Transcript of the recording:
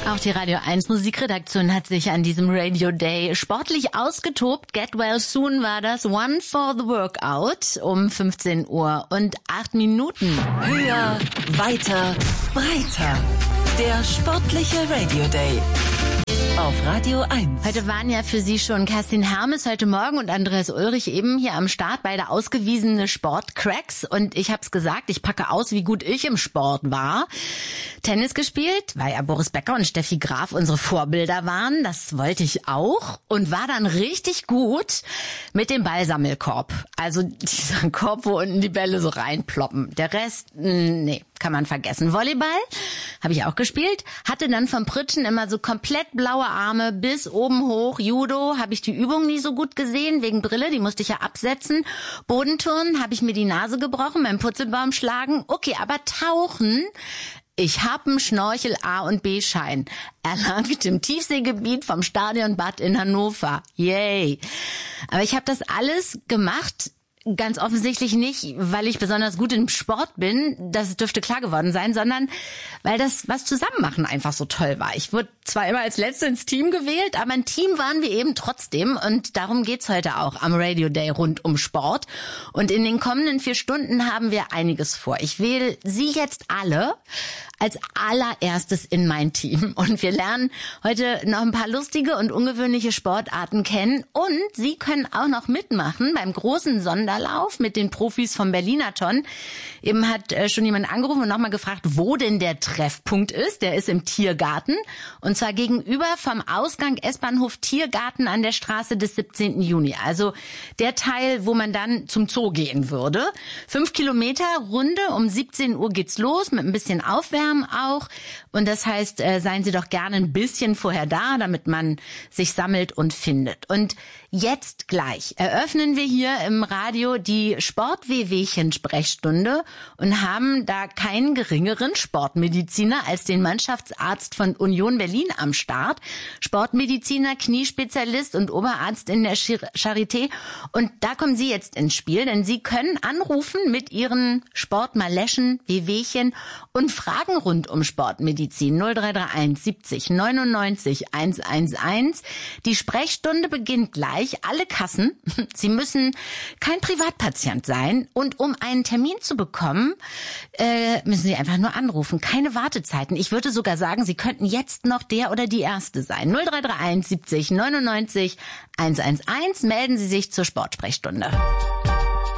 Auch die Radio 1 Musikredaktion hat sich an diesem Radio Day sportlich ausgetobt. Get Well Soon war das. One for the Workout um 15 Uhr und 8 Minuten. Höher, weiter, breiter. Der sportliche Radio Day auf Radio 1. Heute waren ja für Sie schon Kerstin Hermes heute Morgen und Andreas Ulrich eben hier am Start, beide ausgewiesene Sportcracks. Und ich hab's gesagt, ich packe aus, wie gut ich im Sport war. Tennis gespielt, weil ja Boris Becker und Steffi Graf unsere Vorbilder waren. Das wollte ich auch und war dann richtig gut mit dem Ballsammelkorb. Also dieser Korb, wo unten die Bälle so reinploppen. Der Rest, nee, kann man vergessen. Volleyball habe ich auch gespielt. Hatte dann vom Pritschen immer so komplett blaue Arme bis oben hoch. Judo habe ich die Übung nie so gut gesehen, wegen Brille, die musste ich ja absetzen. Bodenturnen habe ich mir die Nase gebrochen beim Purzelbaum schlagen. Okay, aber Tauchen... Ich habe einen Schnorchel A- und B-Schein. Erlangt im Tiefseegebiet vom Stadionbad in Hannover. Yay. Aber ich habe das alles gemacht, ganz offensichtlich nicht, weil ich besonders gut im Sport bin, das dürfte klar geworden sein, sondern weil das was Zusammenmachen einfach so toll war. Ich wurde zwar immer als Letzte ins Team gewählt, aber ein Team waren wir eben trotzdem und darum geht's heute auch am Radio Day rund um Sport. Und in den kommenden 4 Stunden haben wir einiges vor. Ich wähle Sie jetzt alle als allererstes in mein Team. Und wir lernen heute noch ein paar lustige und ungewöhnliche Sportarten kennen. Und Sie können auch noch mitmachen beim großen Sonderlauf mit den Profis vom Berliner-Ton. Eben hat schon jemand angerufen und nochmal gefragt, wo denn der Treffpunkt ist. Der ist im Tiergarten. Und zwar gegenüber vom Ausgang S-Bahnhof Tiergarten an der Straße des 17. Juni. Also der Teil, wo man dann zum Zoo gehen würde. 5 Kilometer Runde, um 17 Uhr geht's los mit ein bisschen Aufwärmen auch. Und das heißt, seien Sie doch gerne ein bisschen vorher da, damit man sich sammelt und findet. Und jetzt gleich eröffnen wir hier im Radio die Sport-Wehwehchen-Sprechstunde und haben da keinen geringeren Sportmediziner als den Mannschaftsarzt von Union Berlin am Start. Sportmediziner, Kniespezialist und Oberarzt in der Charité. Und da kommen Sie jetzt ins Spiel, denn Sie können anrufen mit Ihren Sportmaleschen, Wehwehchen und Fragen rund um Sportmedizin 0331 70 99 111. Die Sprechstunde beginnt gleich. Alle Kassen. Sie müssen kein Privatpatient sein. Und um einen Termin zu bekommen, müssen Sie einfach nur anrufen. Keine Wartezeiten. Ich würde sogar sagen, Sie könnten jetzt noch der oder die Erste sein. 0331 70 99 111. Melden Sie sich zur Sportsprechstunde.